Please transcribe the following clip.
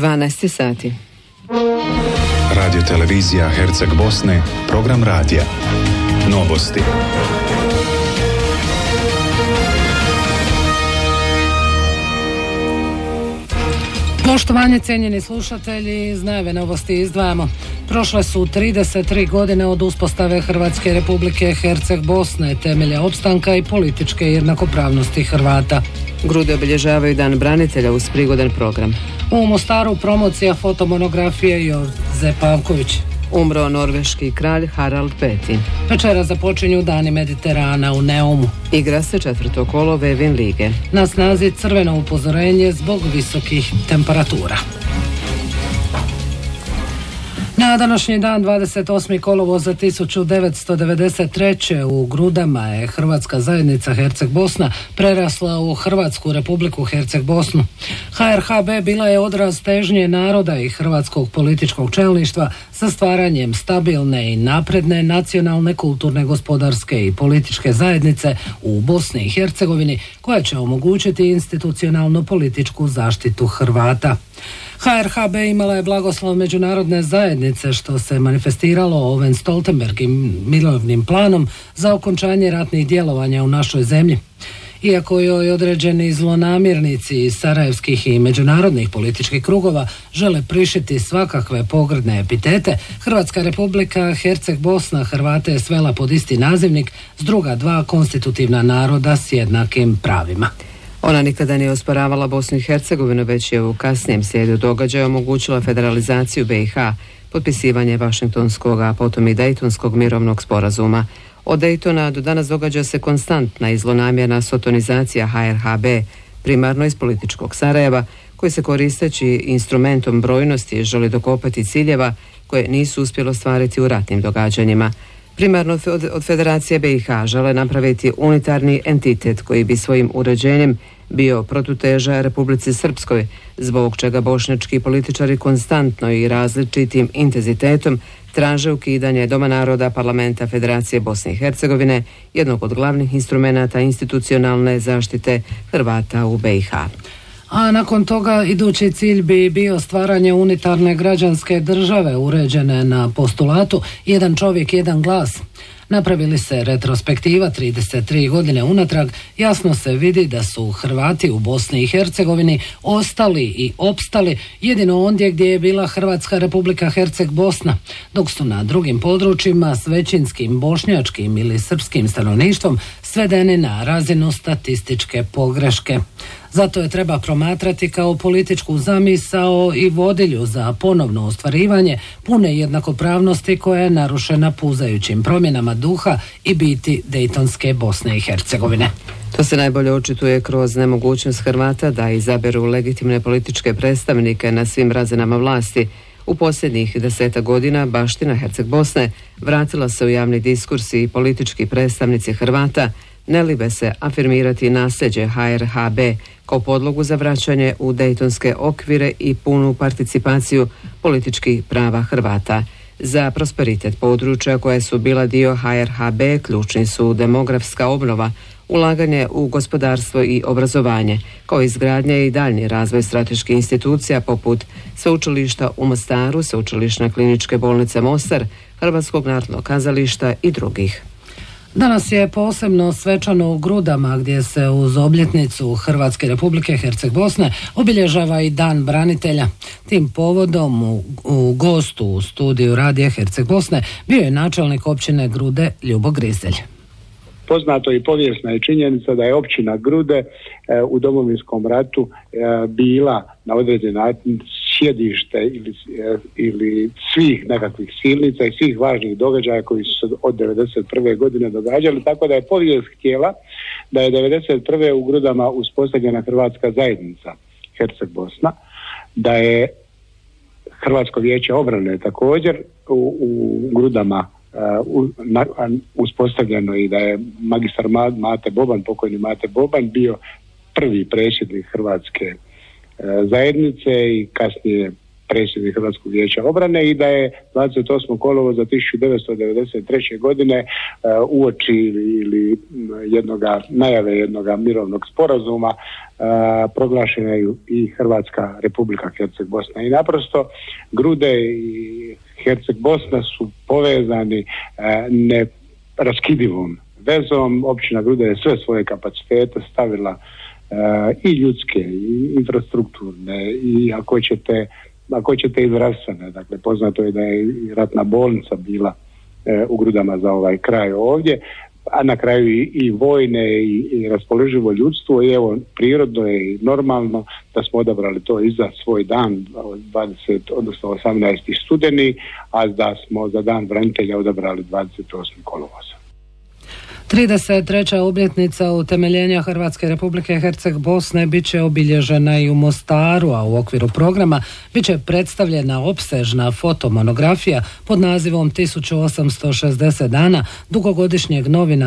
12 sati. Radio televizija Herceg Bosne, program radija. Novosti. Poštovanje, cijenjeni slušatelji, iz najave novosti izdvajamo. Prošle su 33 godine od uspostave Hrvatske Republike Herceg Bosne, temelja opstanka i političke jednakopravnosti Hrvata. Grude obilježavaju Dan branitelja uz prigodan program. U Mostaru promocija fotomonografije Joze Pavković. Umro norveški kralj Harald V. Večera započinju Dani Mediterana u Neumu. Igra se 4. kolo Vevin lige. Na snazi crveno upozorenje zbog visokih temperatura. Na današnji dan 28. kolovoza 1993. u Grudama je Hrvatska zajednica Herceg Bosna prerasla u Hrvatsku Republiku Herceg Bosnu. HRHB bila je odraz težnje naroda i hrvatskog političkog čelništva sa stvaranjem stabilne i napredne nacionalne, kulturne, gospodarske i političke zajednice u Bosni i Hercegovini koja će omogućiti institucionalnu političku zaštitu Hrvata. HRHB imala je blagoslov međunarodne zajednice što se manifestiralo Owen Stoltenberg i mirovnim planom za okončanje ratnih djelovanja u našoj zemlji. Iako joj određeni zlonamjernici iz sarajevskih i međunarodnih političkih krugova žele prišiti svakakve pogrdne epitete, Hrvatska Republika Herceg Bosna Hrvate je svela pod isti nazivnik s druga dva konstitutivna naroda s jednakim pravima. Ona nikada nije osporavala Bosnu i Hercegovinu, već je u kasnijem slijedu događaja omogućila federalizaciju BiH, potpisivanje Vašingtonskog, a potom i Dejtonskog mirovnog sporazuma. Od Dejtona do danas događa se konstantna i zlonamjerna sotonizacija HRHB, primarno iz političkog Sarajeva, koji se koristeći instrumentom brojnosti želi dokopati ciljeva koje nisu uspjelo ostvariti u ratnim događanjima. Primarno od Federacije BiH žele napraviti unitarni entitet koji bi svojim uređenjem bio protuteža Republici Srpskoj, zbog čega bošnjački političari konstantno i različitim intenzitetom traže ukidanje Doma naroda Parlamenta Federacije Bosne i Hercegovine, jednog od glavnih instrumenata institucionalne zaštite Hrvata u BiH. A nakon toga idući cilj bi bio stvaranje unitarne građanske države uređene na postulatu jedan čovjek, jedan glas. Napravili se retrospektiva 33 godine unatrag, jasno se vidi da su Hrvati u Bosni i Hercegovini ostali i opstali jedino ondje gdje je bila Hrvatska Republika Herceg Bosna, dok su na drugim područjima s većinskim bošnjačkim ili srpskim stanovništvom svedeni na razinu statističke pogreške. Zato je treba promatrati kao političku zamisao i vodilju za ponovno ostvarivanje pune jednakopravnosti koja je narušena puzajućim promjenama duha i biti Dejtonske Bosne i Hercegovine. To se najbolje očituje kroz nemogućnost Hrvata da izaberu legitimne političke predstavnike na svim razinama vlasti. U posljednjih 10 godina baština Herceg Bosne vratila se u javni diskurs i politički predstavnici Hrvata ne libe se afirmirati nasljeđe HRHB kao podlogu za vraćanje u dejtonske okvire i punu participaciju političkih prava Hrvata. Za prosperitet područja koje su bila dio HRHB ključni su demografska obnova, ulaganje u gospodarstvo i obrazovanje, kao izgradnje i daljnji razvoj strateških institucija poput Sveučilišta u Mostaru, Sveučilišne kliničke bolnice Mostar, Hrvatskog narodnog kazališta i drugih. Danas je posebno svečano u Grudama gdje se uz obljetnicu Hrvatske Republike Herceg Bosne obilježava i Dan branitelja. Tim povodom u gostu u studiju Radija Herceg Bosne bio je načelnik općine Grude Ljubo Grizelj. Poznato i povijesna je činjenica da je općina Grude u Domovinskom ratu bila na određen način sjedište ili svih nekakvih silnica i svih važnih događaja koji su se od 1991. godine događali, tako da je povijest htjela da je 1991. u Grudama uspostavljena Hrvatska zajednica Herceg Bosna, da je Hrvatsko vijeće obrane također u Grudama uspostavljeno i da je magistar Mate Boban, pokojni Mate Boban, bio prvi predsjednik Hrvatske zajednice i kasnije predsjednik Hrvatskog vijeća obrane i da je 28. kolovoza 1993. godine uoči ili najave jednoga mirovnog sporazuma proglašena je i Hrvatska Republika Herceg Bosna. I naprosto Grude i Herceg Bosna su povezani neraskidivom vezom. Općina Grude je sve svoje kapacitete stavila i ljudske i infrastrukturne i ako ćete i zdravstvene. Dakle, poznato je da je i ratna bolnica bila u Grudama za ovaj kraj ovdje, a na kraju i vojne i raspoloživo ljudstvo. I evo, prirodno je i normalno da smo odabrali to i za svoj dan 18. studeni, a da smo za dan branitelja odabrali 28. kolovoza. 33. obljetnica utemeljenja Hrvatske Republike Herceg Bosne bit će obilježena i u Mostaru, a u okviru programa bit će predstavljena opsežna fotomonografija pod nazivom 1860 dana dugogodišnjeg novina